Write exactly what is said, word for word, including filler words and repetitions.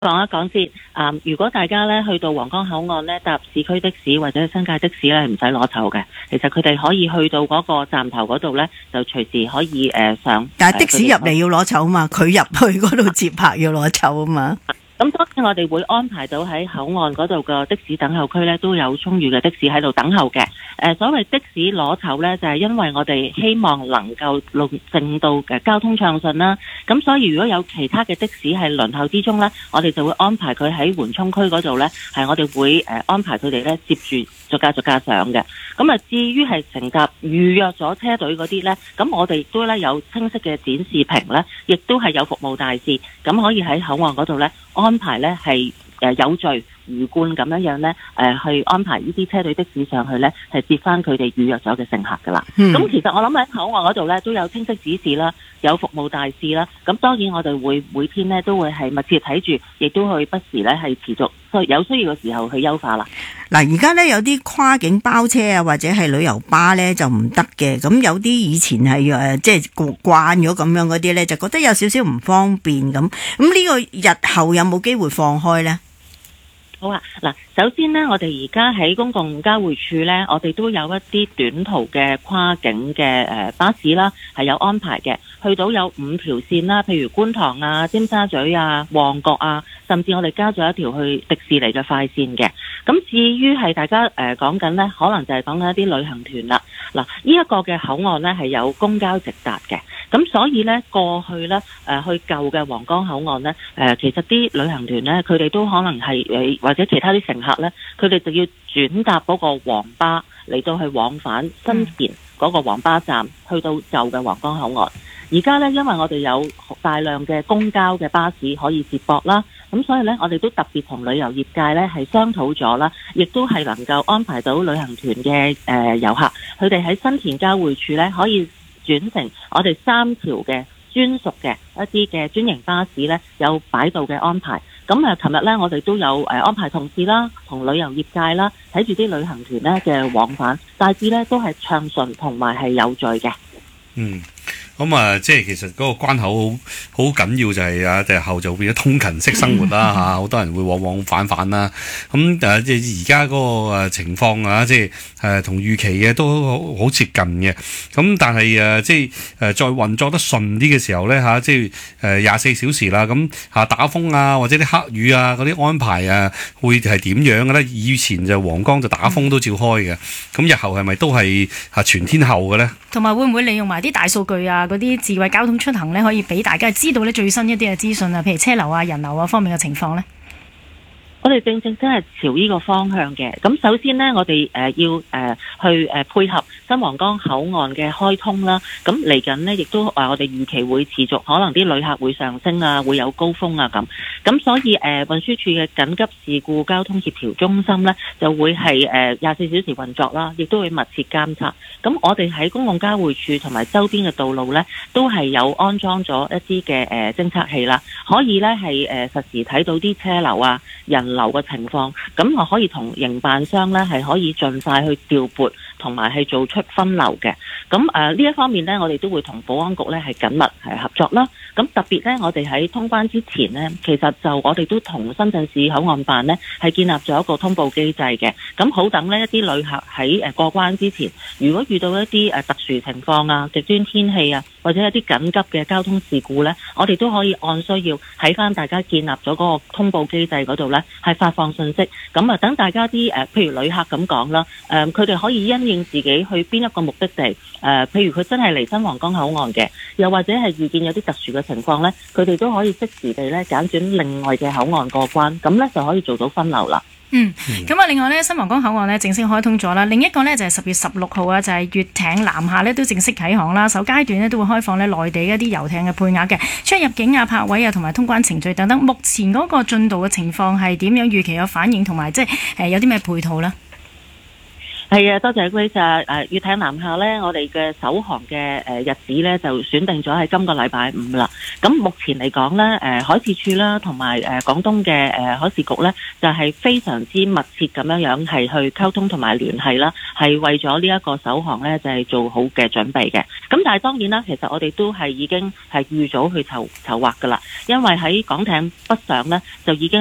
講一講先。啊、如果大家咧去到皇崗口岸咧搭市區的士或者新界的士咧，唔使攞籌嘅。其實佢哋可以去到嗰個站頭嗰度咧，就隨時可以誒、呃、上。 但係的士入嚟要攞籌嘛，佢入去嗰度接客要攞籌啊嘛。 咁當然我哋會安排到喺口岸嗰度個的士等候區咧，都有充裕嘅的，的士喺度等候嘅。誒、呃，所謂的士攞籌咧，就係、是、因為我哋希望能夠令到嘅交通暢順啦。咁所以如果有其他嘅的，的士係輪候之中咧，我哋就會安排佢喺緩衝區嗰度咧，係我哋會誒安排佢哋咧接住逐架逐架上嘅。咁啊，至於係乘搭預約咗車隊嗰啲咧，咁我哋亦都咧有清晰嘅展示屏咧，亦都係有服務大使，咁可以喺口岸嗰度咧安排咧係誒有序魚貫咁樣樣咧誒去安排呢啲車隊的士上去咧，係接翻佢哋預約咗嘅乘客噶啦。咁、嗯、其實我諗喺口岸嗰度咧都有清晰指示啦，有服務大使啦。咁當然我哋會每天咧都會係密切睇住，亦都會不時咧係持續有需要嘅時候去優化啦。 嗱，而家咧有啲跨境包車啊，或者係旅遊巴咧就唔得嘅。咁有啲以前係誒即係慣咗咁樣嗰啲咧，就覺得有少少唔方便咁。咁呢個日後有冇機會放開咧？ 好啊，嗱，首先呢，我哋而家喺公共交匯處呢，我哋都有一啲短途嘅跨境嘅誒巴士啦，係有安排嘅，去到有五條線啦，譬如觀塘啊、尖沙咀啊、旺角啊，甚至我哋加咗一條去迪士尼嘅快線嘅。咁至於係大家誒講緊呢，可能就係講緊一啲旅行團啦。嗱，呢一個嘅口岸呢，係有公交直達嘅。咁所以咧，過去咧，誒、呃、去舊嘅皇崗口岸咧，誒、呃、其實啲旅行團咧，佢哋都可能係誒或者其他啲乘客咧，佢哋就要轉搭嗰個黃巴嚟到去往返新田嗰個黃巴站，去到舊嘅皇崗口岸。而家咧，因為我哋有大量嘅公交嘅巴士可以接駁啦，咁所以咧，我哋都特別同旅遊業界咧係商討咗啦，亦都係能夠安排到旅行團嘅誒遊客，佢哋喺新田交匯處咧可以轉成我哋三條嘅專屬嘅一啲嘅專營巴士呢，有擺渡嘅安排。咁啊，琴日呢，我哋都有誒安排同事啦，同旅遊業界啦，睇住啲旅行團呢嘅往返，大致呢都係暢順同埋係有序嘅。 嗯。咁啊，即係其實嗰個關口好好緊要，就係啊，日後就變咗通勤式生活啦嚇，好多人會往往返返啦。咁誒，即係而家嗰個誒情況啊，即係誒同預期嘅都好好接近嘅。咁但係誒，即係誒再運作得順啲嘅時候咧嚇，即係誒廿四小時啦，咁嚇打風啊，或者啲黑雨啊嗰啲安排啊，會係點樣嘅咧？以前就皇崗就打風都照開嘅，咁日後係咪都係嚇全天候嘅咧？ 同埋會唔會利用埋啲大數據啊？嗰啲智慧交通出行咧，可以俾大家知道咧最新一啲嘅資訊啊，譬如車流啊、人流啊方面嘅情況咧。 我哋正正真係朝呢個方向嘅。咁首先呢，我哋誒、呃、要誒、呃、去誒、呃、配合新皇崗口岸嘅開通啦。咁嚟緊呢，亦都話、呃、我哋預期會持續，可能啲旅客會上升啊，會有高峰啊咁。咁所以誒、呃、運輸署嘅緊急事故交通協調中心呢，就會係誒廿四小時運作啦，亦都會密切監察。咁我哋喺公共交匯處同埋周邊嘅道路呢，都係有安裝咗一啲嘅誒偵測器啦，可以呢係誒、呃、實時睇到啲車流啊、人流嘅情況，咁我可以同營辦商呢係可以盡快去調撥，同埋係做出分流嘅。咁誒呢一方面呢，我哋都會同保安局呢係緊密係合作啦。咁特別呢，我哋喺通關之前呢，其實就我哋都同深圳市口岸辦呢係建立咗一個通報機制嘅。咁好等呢一啲旅客喺誒過關之前，如果遇到一啲誒特殊情況啊、極端天氣啊，或者一啲緊急嘅交通事故呢，我哋都可以按需要喺翻大家建立咗嗰個通報機制嗰度呢，係發放信息。咁啊，等大家啲誒，譬如旅客咁講啦，誒佢哋可以因應自己去邊一個目的地，誒、呃、譬如佢真係嚟新皇崗口岸嘅，又或者係遇見有啲特殊嘅情況呢，佢哋都可以適時地咧揀選另外嘅口岸過關，咁呢就可以做到分流啦。 嗯，咁啊，另外呢，新皇崗口岸呢正式開通咗啦。另一個呢就係十月十六號啊，就係粵艇南下呢都正式啟航啦。首階段呢都會開放呢內地一啲遊艇嘅配額嘅出入境啊、泊位啊同埋通關程序等等。目前嗰個進度嘅情況係點樣？預期有反應同埋即係誒有啲咩配套呢？ 係啊，多謝 Grace 啊！誒，粵艇南下咧，我哋嘅首航嘅誒日子咧就選定咗喺今個禮拜五啦。咁目前嚟講咧，誒海事處啦，同埋誒廣東嘅誒海事局咧，就係非常之密切咁樣樣係去溝通同埋聯繫啦，係為咗呢一個首航咧就係做好嘅準備嘅。咁但係當然啦，其實我哋都係已經係預早去籌籌劃噶啦，因為喺港艇北上咧就已經